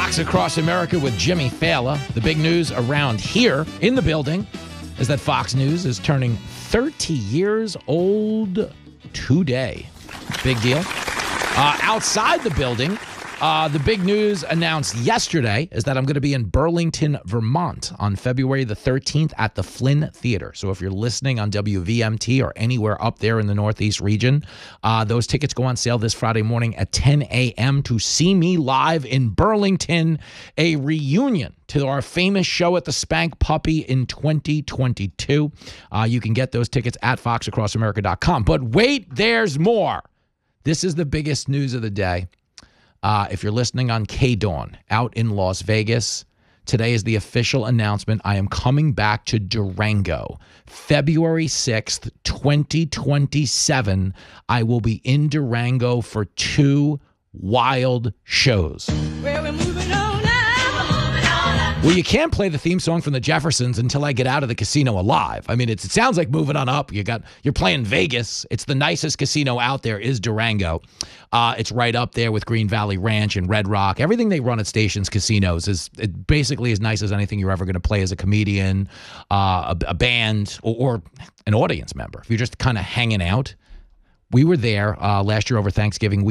Fox Across America with Jimmy Fallon. The big news around here in the building is that Fox News is turning 30 years old today. Big deal. Outside the building, the big news announced yesterday is that I'm going to be in Burlington, Vermont on February the 13th at the Flynn Theater. So if you're listening on WVMT or anywhere up there in the Northeast region, those tickets go on sale this Friday morning at 10 a.m. to see me live in Burlington, a reunion to our famous show at the Spank Puppy in 2022. You can get those tickets at foxacrossamerica.com. But wait, there's more. This is the biggest news of the day. If you're listening on K-Dawn out in Las Vegas, today is the official announcement. I am coming back to Durango. February 6th, 2027. I will be in Durango for 2 wild shows. Well, we're moving on up. Well, you can't play the theme song from the Jeffersons until I get out of the casino alive. I mean, it sounds like moving on up. You're playing Vegas. It's the nicest casino out there is Durango. It's right up there with Green Valley Ranch and Red Rock. Everything they run at Stations Casinos is basically as nice as anything you're ever going to play as a comedian, a band, or an audience member. If you're just kind of hanging out. We were there last year over Thanksgiving week.